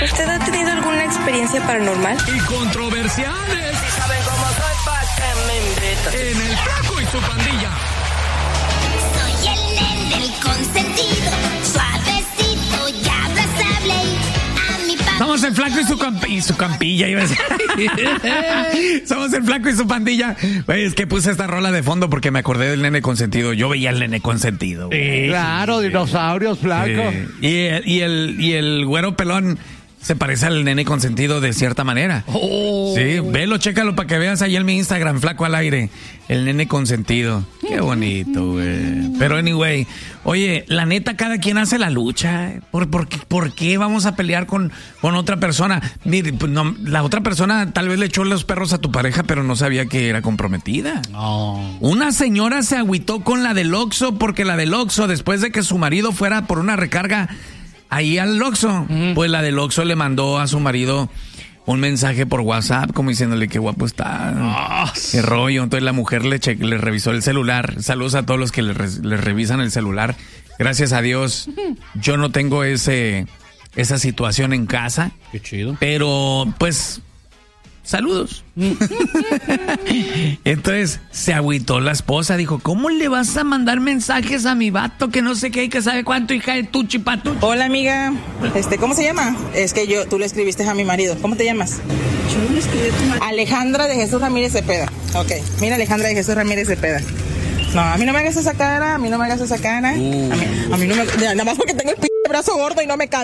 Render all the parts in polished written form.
¿Usted ha tenido alguna experiencia paranormal? Y controversiales. Si saben cómo soy, ¿pa' qué me invitan? En El Flaco y su pandilla. Soy el nene del consentido, suavecito y abrazable. A mi papá. Somos el Flaco y su campilla, iba a decir. Somos el Flaco y su pandilla. Güey, es que puse esta rola de fondo porque me acordé del Nene Consentido. Yo veía al Nene Consentido. Claro, dinosaurios, Flaco. Y el güero pelón se parece al Nene Consentido de cierta manera. Oh. Sí, velo, chécalo para que veas ahí en mi Instagram, Flaco al aire. El Nene Consentido. Qué bonito, güey. Pero anyway, oye, la neta, cada quien hace la lucha. ¿Por qué vamos a pelear con otra persona? Mire, pues no, la otra persona tal vez le echó los perros a tu pareja, pero no sabía que era comprometida. Oh. Una señora se agüitó con la del Oxxo porque la del Oxxo, después de que su marido fuera por una recarga ahí al Oxxo, pues la del Oxxo le mandó a su marido un mensaje por WhatsApp como diciéndole qué guapo está, qué rollo. Entonces la mujer le revisó el celular. Saludos a todos los que le revisan el celular. Gracias a Dios, yo no tengo esa situación en casa. Qué chido. Pero, pues, saludos. Entonces se agüitó la esposa, dijo, ¿cómo le vas a mandar mensajes a mi vato que no sé qué y que sabe cuánto, hija de tu chipatu? Hola, amiga. ¿Cómo se llama? Es que tú le escribiste a mi marido. ¿Cómo te llamas? Yo le escribí a tu marido. Alejandra de Jesús Ramírez Cepeda. Ok. Mira, Alejandra de Jesús Ramírez Cepeda. No, a mí no me hagas esa cara, A mí no me... Nada más porque tengo el brazo gordo y no me cabe.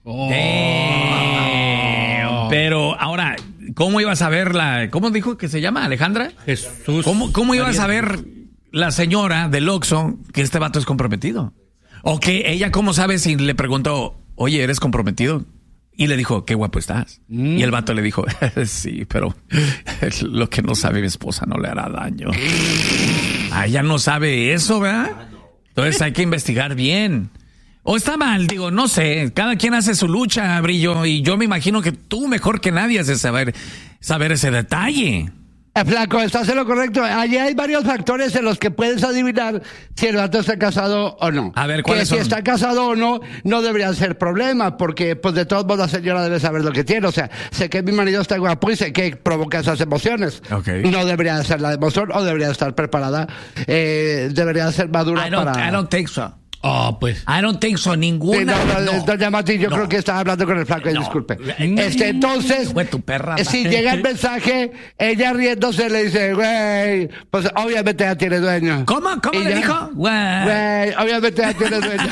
Pero ahora, ¿cómo ibas a ver cómo dijo que se llama? ¿Alejandra? Jesús. ¿Cómo ibas a ver la señora del Oxxo que este vato es comprometido? O que ella, ¿cómo sabe si le preguntó, oye, ¿eres comprometido? Y le dijo, qué guapo estás. Y el vato le dijo, sí, pero lo que no sabe mi esposa no le hará daño. Ella no sabe eso, ¿verdad? Entonces hay que investigar bien. O está mal, digo, no sé. Cada quien hace su lucha, Brillo. Y yo me imagino que tú mejor que nadie haces saber ese detalle. Flaco, estás en lo correcto. Allí hay varios factores en los que puedes adivinar si el vato está casado o no. A ver, ¿cuáles son? Si está casado o no, no debería ser problema, porque pues de todos modos la señora debe saber lo que tiene. O sea, sé que mi marido está guapo y sé que provoca esas emociones. Okay. No debería ser la emoción o debería estar preparada. Debería ser madura para... I don't think so. Oh, pues. I don't think so, ninguna. Sí, doña Mati, yo creo que estaba hablando con el Flaco, disculpe. Entonces, fue tu perra. Si llega el mensaje, ella riéndose le dice, güey, pues obviamente ya tiene dueño. ¿Cómo le dijo? Güey, obviamente ya tiene dueño.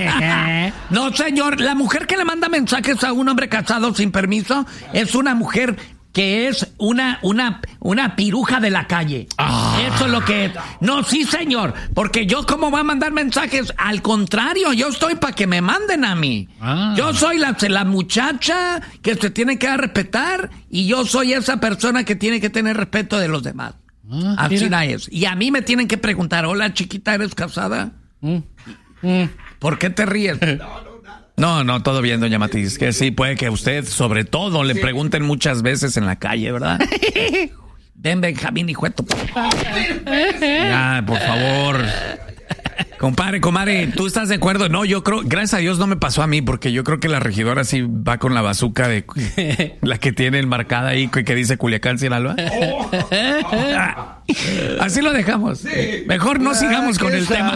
No, señor, la mujer que le manda mensajes a un hombre casado sin permiso es una mujer que es una piruja de la calle. Eso es lo que es. No, sí, señor, porque yo cómo voy a mandar mensajes, al contrario, yo estoy para que me manden a mí. Yo soy la muchacha que se tiene que respetar y yo soy esa persona que tiene que tener respeto de los demás. Así es. Y a mí me tienen que preguntar, hola chiquita, ¿eres casada? ¿Por qué te ríes? No, todo bien, doña Matiz. Que sí, puede que usted, sobre todo, le pregunten muchas veces en la calle, ¿verdad? Ven, Benjamín, hijo de tu... Ya, por favor. Compadre, comadre, ¿tú estás de acuerdo? No, yo creo, gracias a Dios no me pasó a mí, porque yo creo que la regidora sí va con la bazuca de la que tiene enmarcada ahí, que dice Culiacán, Sinaloa. Así lo dejamos. Sí. Mejor no sigamos con el tema.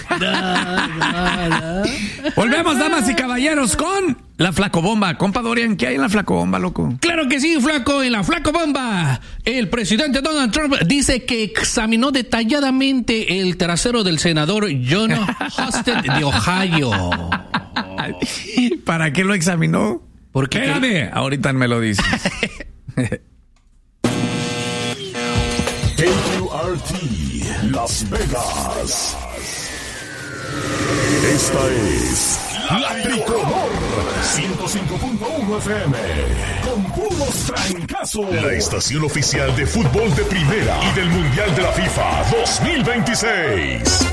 Volvemos, damas y caballeros, con la Flacobomba. Compa Dorian, ¿qué hay en la Flacobomba, loco? Claro que sí, Flaco, en la Flacobomba. El presidente Donald Trump dice que examinó detalladamente el trasero del senador Jon Husted de Ohio. ¿Para qué lo examinó? Porque espérame, ahorita me lo dices. KQRT Las Vegas. Esta es La Tricolor 105.1 FM con puros trancazos. La estación oficial de fútbol de primera y del Mundial de la FIFA 2026.